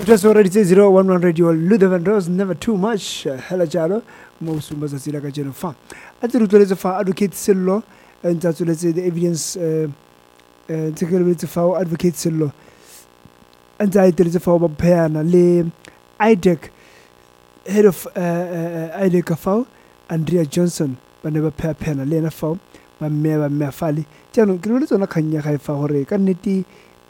Just already say 011 Radio Luther Van Rose, never too much. Hela Jalo, most members of Silaka General Farm. I think to for advocate Silo, and that's let's say the evidence security for advocate Silo. And I tell you for Piana, Le IDEC, head of IDEC FAO, Andrea Johnson, but never pair Piana, Lena FAO, but Mera Mafali. Jano, Grills on a Kanya Faore, Canity.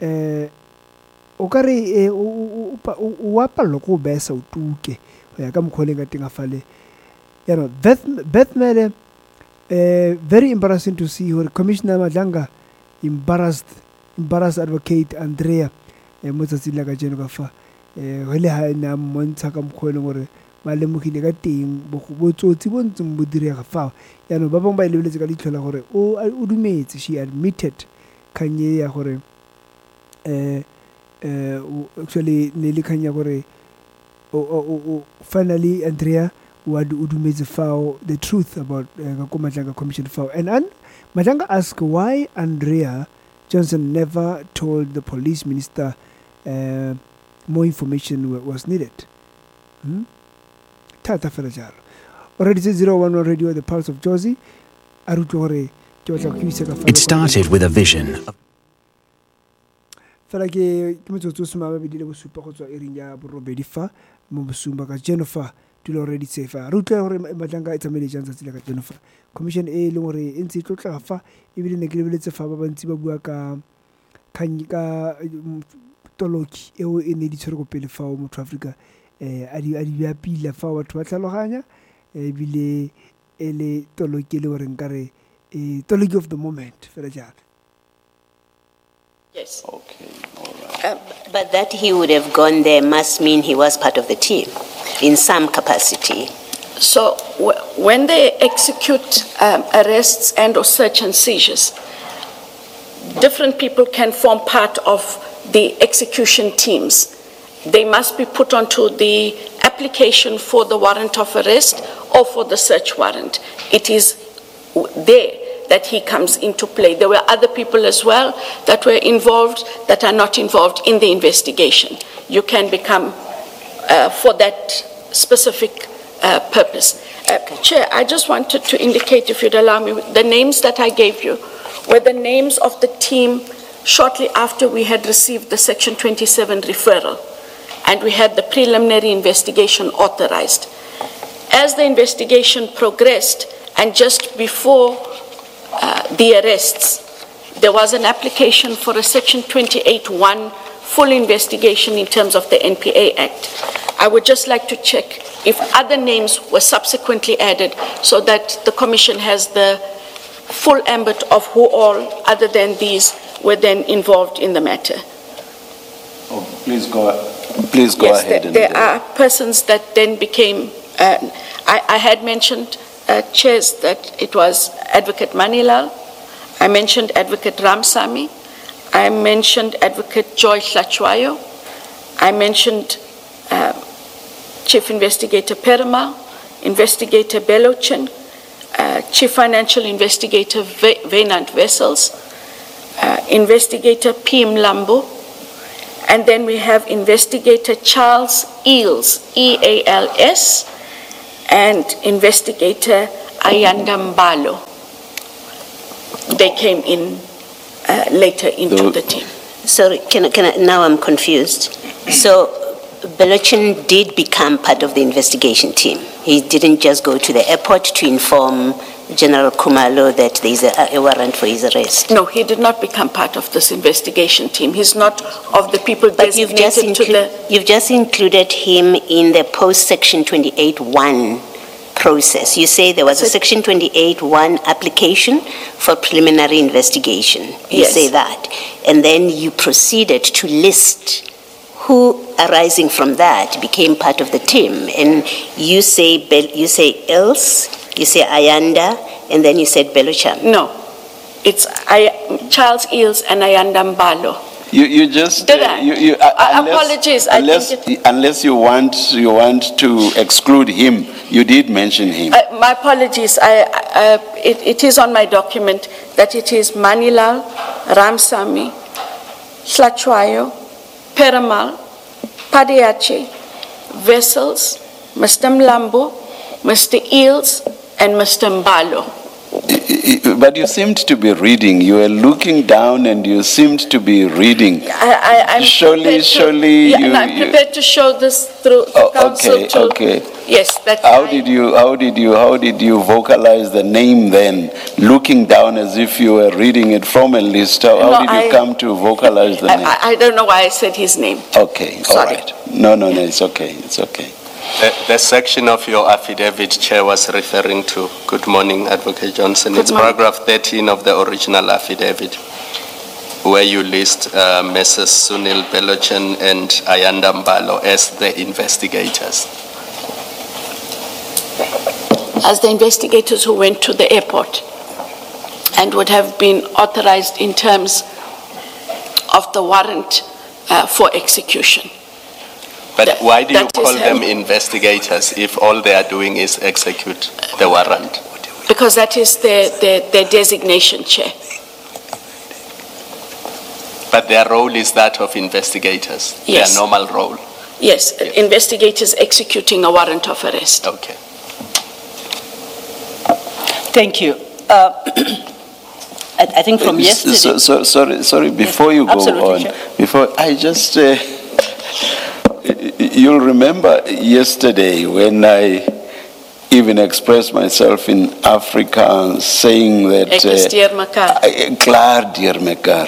O ka re o apalo go besa o tuke go ya ka mkholeng ka teng a fale Beth Mele very embarrassing to see her Commissioner Madlanga embarrassed advocate Andrea motsatsi la ka jeno ka fa go le ha ina montsha ka mkholeng gore ba lemogile ka teng botsotsi bo ntseng bo direga fa yana ba bang ba lebeletse ka ditlhola gore o dumetse she admitted kanye ya gore actually Nelly Kanya gore finally Andrea would udumeze FAO the truth about Madlanga Commission FAO and Madlanga asked why Andrea Johnson never told the police minister more information was needed. Tata Ferajaro already says 011 Radio, the pulse of Josie. It started with a vision. Falake kimetsotso suma ba bidile bo supa go tswa erinya bo robedi fa mo bosumba ka Jennifer tulo already safe rutle gore Madlanga etsa manager tsa tsela ka Jennifer commission e le gore e ntse tlotla fa e bile ne ke lebeletse fa ba bantsi ba bua ka khanyika toloki eo e ne di tshwere go pele fa mo Africa a di ya pila fa batho ba tlhaloganya e bile ele toloki le gore nkare toloki of the moment fela jalo. Yes. Okay, all right. But that he would have gone there must mean he was part of the team in some capacity. So when they execute arrests and or search and seizures, different people can form part of the execution teams. They must be put onto the application for the warrant of arrest or for the search warrant. It is there that he comes into play. There were other people as well that were involved that are not involved in the investigation. You can become for that specific purpose. Chair, I just wanted to indicate, if you'd allow me, the names that I gave you were the names of the team shortly after we had received the Section 27 referral and we had the preliminary investigation authorized. As the investigation progressed and just before the arrests, there was an application for a Section 28(1) full investigation in terms of the NPA Act. I would just like to check if other names were subsequently added so that the Commission has the full ambit of who all, other than these, were then involved in the matter. Oh, please go ahead. There are persons that then became, I had mentioned chairs that it was Advocate Manilal, I mentioned Advocate Ramsamy, I mentioned Advocate Joy Hlachwayo, I mentioned Chief Investigator Perumal, Investigator Belochin, Chief Financial Investigator Venant Vessels, Investigator P. Mlambo, and then we have Investigator Charles Eales, E-A-L-S, and Investigator Ayanda Mbalo. They came in later into the team. Sorry, now I'm confused. So Belochin did become part of the investigation team. He didn't just go to the airport to inform General Khumalo that there is a warrant for his arrest. No, he did not become part of this investigation team. He's not of the people designated to the... You've just included him in the post-Section 28(1) process. You say there was a Section 28(1) application for preliminary investigation. You say that. And then you proceeded to list who, arising from that, became part of the team. And you say Eales, you say Ayanda, and then you said Belochin. No, it's Charles Eales and Ayanda Mbalo. You just apologies. Unless you want to exclude him, you did mention him. My apologies. It is on my document that it is Manilal, Ramsamy, Hlachwayo, Perumal, Padiache, Vessels, Mr. Mlambo, Mr. Eels, and Mr. Mbalo. But you seemed to be reading. You were looking down and you seemed to be reading. I'm surely yeah, I'm prepared to show this through council too. Okay. Yes, How did you vocalize the name then, looking down as if you were reading it from a list? How did you come to vocalize the name? I don't know why I said his name. Okay, all Sorry. right. No, it's okay. The section of your affidavit, Chair, was referring to, good morning, Advocate Johnson. It's paragraph 13 of the original affidavit, where you list Mrs. Sunil Belochan and Ayanda Mbalo as the investigators. As the investigators who went to the airport and would have been authorized in terms of the warrant for execution. But why do you call them investigators if all they are doing is execute the warrant? Because that is their designation, Chair. But their role is that of investigators, Yes. their normal role. Yes, investigators executing a warrant of arrest. Okay. Thank you. I think from yesterday. Sorry, before you go Absolutely, on, sure. before I just, you'll remember yesterday when I even expressed myself in Africa saying that Klaar Dear Mekar.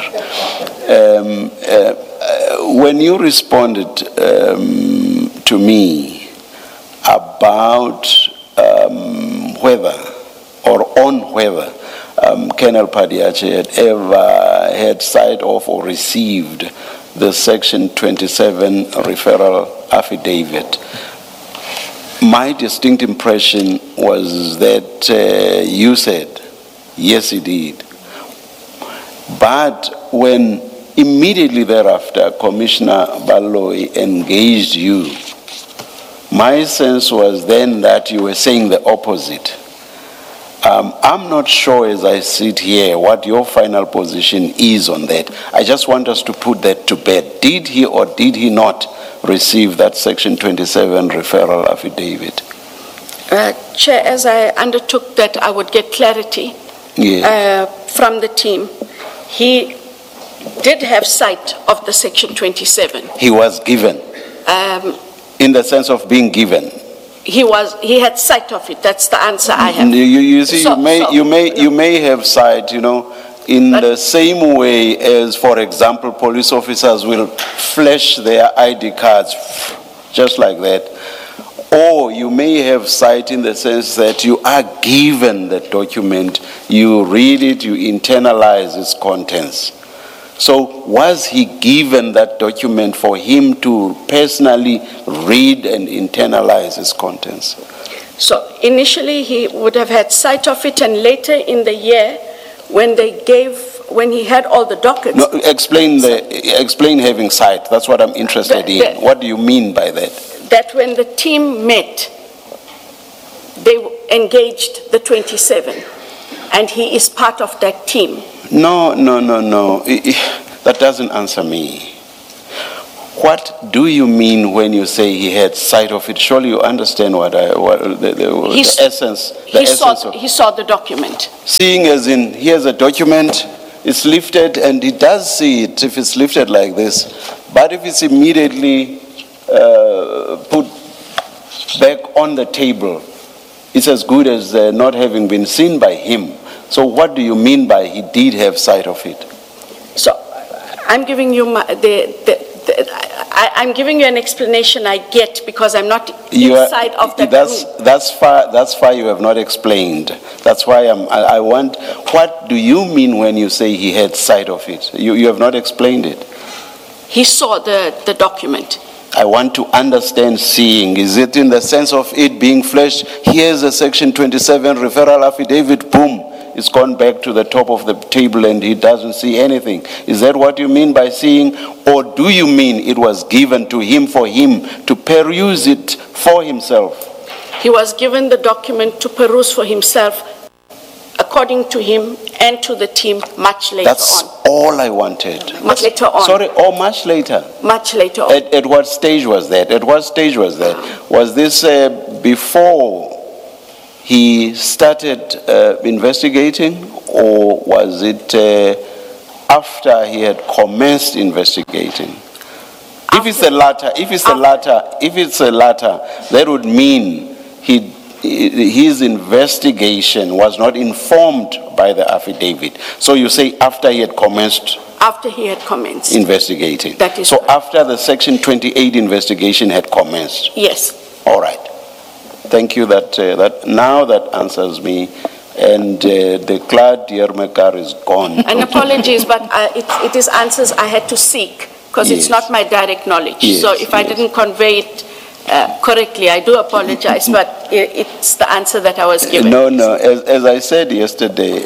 When you responded to me about whether Colonel Padiache had ever had sight of or received the Section 27 referral affidavit, my distinct impression was that you said, yes, he did. But when immediately thereafter Commissioner Baloyi engaged you, my sense was then that you were saying the opposite. I'm not sure as I sit here what your final position is on that. I just want us to put that to bed. Did he or did he not receive that Section 27 referral affidavit? Chair, as I undertook that I would get clarity from the team, he did have sight of the Section 27. He was given, in the sense of being given. He had sight of it. That's the answer I have. You see, you may have sight, in the same way as, for example, police officers will flash their ID cards just like that. Or you may have sight in the sense that you are given the document, you read it, you internalize its contents. So was he given that document for him to personally read and internalize its contents? So initially he would have had sight of it, and later in the year when he had all the documents. No, explain having sight. That's what I'm interested in. What do you mean by that? That when the team met, they engaged the 27, and he is part of that team. No. That doesn't answer me. What do you mean when you say he had sight of it? Surely you understand what the essence. He saw the document. Seeing as in, here's a document, it's lifted, and he does see it if it's lifted like this. But if it's immediately put back on the table, it's as good as not having been seen by him. So what do you mean by he did have sight of it? So I'm giving you I'm giving you an explanation I get because I'm not inside of the group. That's far you have not explained. That's why I want, what do you mean when you say he had sight of it? You have not explained it. He saw the document. I want to understand seeing. Is it in the sense of it being flashed? Here's a Section 27 referral affidavit, boom. It's gone back to the top of the table and he doesn't see anything. Is that what you mean by seeing? Or do you mean it was given to him for him to peruse it for himself? He was given the document to peruse for himself according to him and to the team, much later That's on. all I wanted. Much later on. Sorry, much later. Much later on. At what stage was that? At what stage was that? Was this before he started investigating, or was it after he had commenced investigating? If it's the latter, that would mean his investigation was not informed by the affidavit. So you say after he had commenced. After he had commenced. Investigating. That is so right. After the Section 28 investigation had commenced. Yes. All right. Thank you. That answers me. And the Claude Diermekar is gone. And apologies, but it is answers I had to seek because Yes. it's not my direct knowledge. Yes, So if I yes. didn't convey it correctly, I do apologize, but it's the answer that I was given. No. As I said yesterday,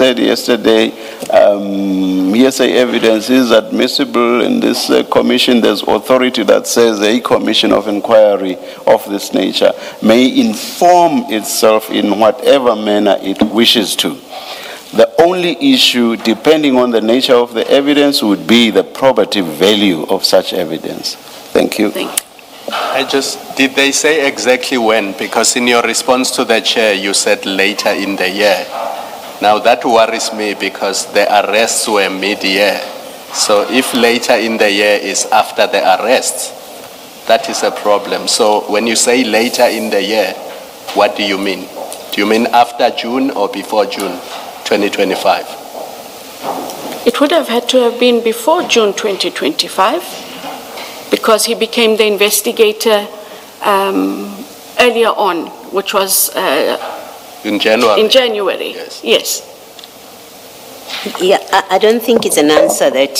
hearsay evidence is admissible in this commission. There's authority that says a commission of inquiry of this nature may inform itself in whatever manner it wishes to. The only issue, depending on the nature of the evidence, would be the probative value of such evidence. Thank you. Thank you. Did they say exactly when? Because in your response to the chair, you said later in the year. Now that worries me because the arrests were mid-year. So if later in the year is after the arrests, that is a problem. So when you say later in the year, what do you mean? Do you mean after June or before June 2025? It would have had to have been before June 2025 because he became the investigator earlier on, which was in January. In January, yes. Yeah, I don't think it's an answer that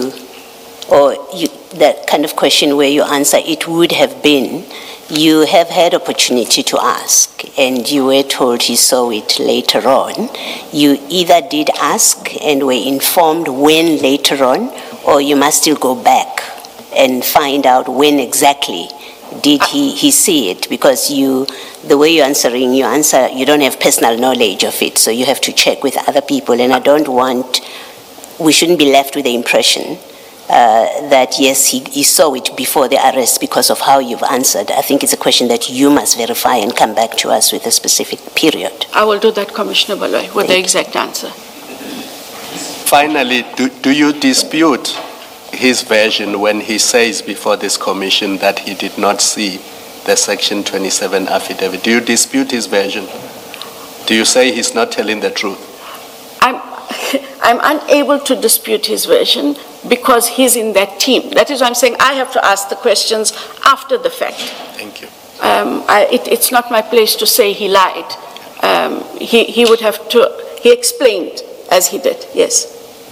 that kind of question where you answer it would have been. You have had opportunity to ask, and you were told you saw it later on. You either did ask and were informed when later on, or you must still go back and find out when exactly did he see it, because the way you're answering, you don't have personal knowledge of it, so you have to check with other people, and we shouldn't be left with the impression that yes, he saw it before the arrest because of how you've answered. I think it's a question that you must verify and come back to us with a specific period. I will do that, Commissioner Baloyi, with the exact answer. Finally, do you dispute his version when he says before this commission that he did not see the Section 27 affidavit? Do you dispute his version? Do you say he's not telling the truth? I'm unable to dispute his version because he's in that team. That is why I'm saying I have to ask the questions after the fact. Thank you. It's not my place to say he lied. He would have to, he explained as he did, yes.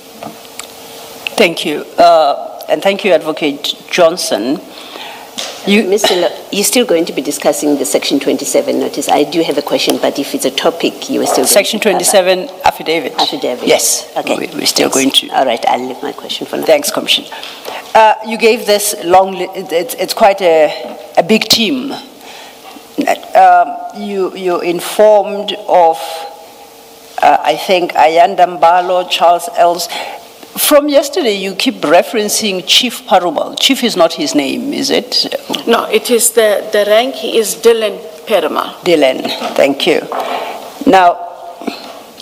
Thank you. And thank you, Advocate Johnson. Mr. You're still going to be discussing the Section 27 notice. I do have a question, but if it's a topic, you are still Section 27 affidavit. Affidavit. Yes. Okay. We're still going to. All right, I'll leave my question for now. Thanks, Commissioner. You gave this long, it's quite a big team. You informed of, I think, Ayanda Mbalo, Charles Els. From yesterday, you keep referencing Chief Parubal. Chief is not his name, is it? No, it is the rank. He is Dylan Perumal. Dylan, thank you. Now,